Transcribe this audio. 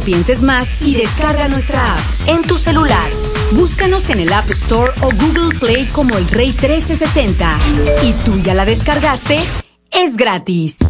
pienses más y descarga nuestra app en tu celular. Búscanos en el App Store o Google Play como El Rey 1360. ¿Y tú ya la descargaste? Es gratis.